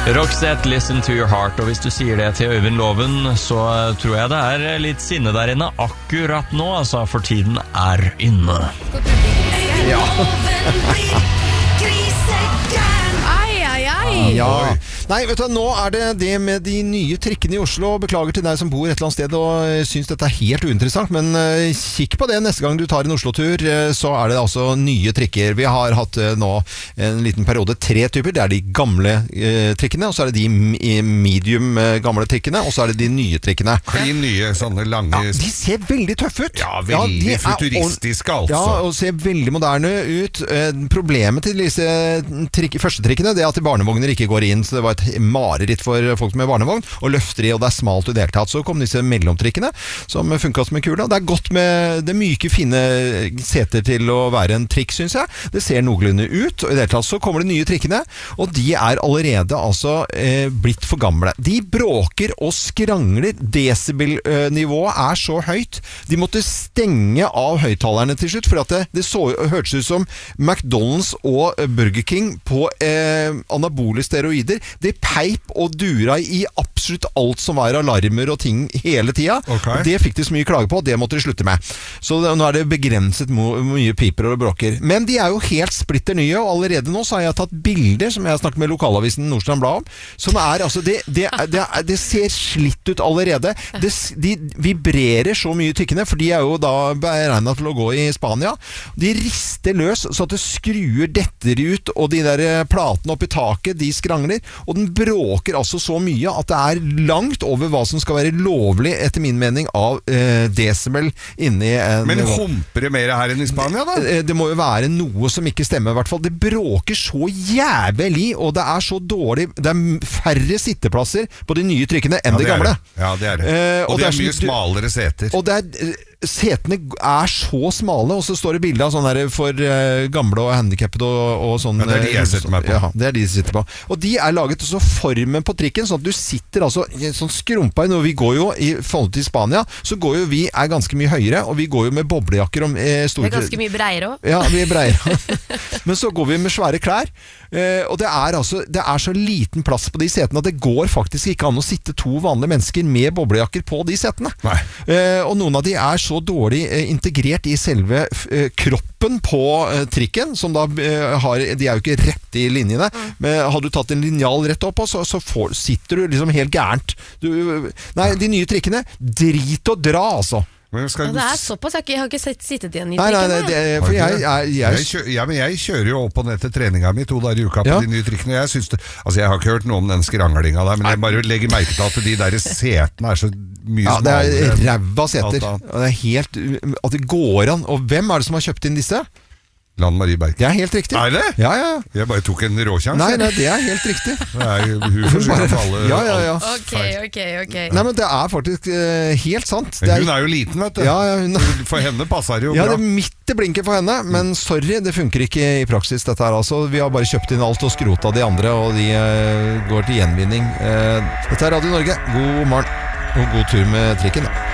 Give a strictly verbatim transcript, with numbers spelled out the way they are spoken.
Roxette, listen to your heart. Og hvis du sier det til Øyvind Loven, så tror jeg det er litt sinne der inne akkurat nå, altså, for tiden er inne. Ja. Ai, ai, ai. Ja. Nei, vet du, nå er det det med de nye trikkene i Oslo. Beklager til deg som bor et eller annet sted og synes dette er helt uinteressant, men uh, kikk på det neste gang du tar en Oslo-tur, uh, så er det altså nye trikker. Vi har hatt uh, nå en liten periode tre typer. Det er de gamle uh, trikkene, og så er det de medium uh, gamle trikkene, og så er det de nye trikkene. Klin nye, sånne lange... Ja, de ser veldig tøffe ut. Ja, veldig ja, futuristiske, altså. Ja, og ser veldig moderne ut. Uh, problemet til disse trik- første trikkene, det er at barnevogner ikke går inn, så det var et mareritt for folk med barnevogn, og løfter i, og det er smalt i det hele tatt. Så kom disse mellomtrikkene, som funket som en kule. Det er godt med det myke, fine seter til å være en trikk, synes jeg. Det ser noenlunde ut, og i det hele tatt så kommer de nye trikkene, og de er allerede altså eh, blitt for gamle. De bråker og skrangler. Decibel-nivået er så høyt. De måtte stenge av høyttalerne til slutt, for at det, det så, hørtes ut som McDonald's og Burger King på eh, anabole steroider. Det peip og dura i absolutt alt som var alarmer og ting hele tida. Okay. Det fikk de så mye klage på, og det måtte de slutte med. Så det, nå er det begrenset mo- mye piper og bråker. Men de er jo helt splitter nye, og allerede nå så har jeg tatt bilder som jeg har snakket med lokalavisen Nordstrand Blad om, som er altså, det, det, det, det ser slitt ut allerede. Det, de vibrerer så mye tykkene, for de er jo da beregnet til å gå i Spania. De rister løs, så at det skruer detter ut, og de der platene opp i taket, de skrangler, og den bråker altså så mye at det er langt over hva som skal være lovlig, etter min mening, av eh, decibel inni en... Men humper det mer her enn i Spania, da? Det, det må jo være noe som ikke stemmer, i hvert fall. Det bråker så jævlig, og det er så dårlig. Det er færre sitteplasser på de nye trykkene enn ja, de gamle. Det. Ja, det er det. Eh, og, og det er, er mye smalere seter. Og det er... Setene er så smale, og så står det bilder av sånne her for uh, gamle og handikappede og, og sånn. Ja, det er de jeg sitter meg på. Ja, det er de som sitter på. Og de er laget så formen på trikken, sånn at du sitter altså sånn skrumpa inn, og vi går jo, i forhold til Spania, så går jo vi er ganske mye høyere, og vi går jo med boblejakker om eh, store... Det er ganske mye breiere også. Ja, vi er breiere. Men så går vi med svære klær, eh, og det er altså, det er så liten plass på de setene at det går faktisk ikke an å sitte to vanlige mennesker med boblejakker på de setene. Nei. Eh, og noen av de er så dårlig eh, integrert i selve eh, kroppen på eh, trikken, som da eh, har, de er jo ikke rett i linjene, mm. men hadde du tatt en linjal rett opp, så, så får, sitter du liksom helt gærent. Du, nei, de nye trikkene, drit og dra, altså. Men skal ja, det er såpass, jeg har ikke sett, sittet igjen i nei, nei, nei, det, for jeg, jeg, jeg, jeg, kjø, ja, men jeg kjører jo opp og ned til treninga mi to dager i uka på ja. de nye trikkene. Jeg, synes det, altså jeg har ikke hørt noe om den skranglinga der, men jeg bare legger merke til at de der setene er så mye ja, smalere. Det er ræva seter. Det er helt, at det går an. Og hvem er det som har kjøpt inn disse? Lan Marie Berg. Det er helt riktig. Er det? Ja, ja. Jeg bare tok en råkjans. Nei, nei, det er helt riktig. Det er hun for seg for alle. Ja, ja, ja. Ok, ok, ok. Nei, men det er faktisk uh, helt sant. Men er, hun er jo liten, vet du. Ja, ja, hun... For henne passer det jo ja, bra. Ja, det er midt i blinket for henne, men sorry, det funker ikke i praksis dette her altså. Vi har bare kjøpt inn alt og skrota de andre, og de uh, går til gjenvinning. Uh, dette er Radio Norge. God morgen, og god tur med trikken da.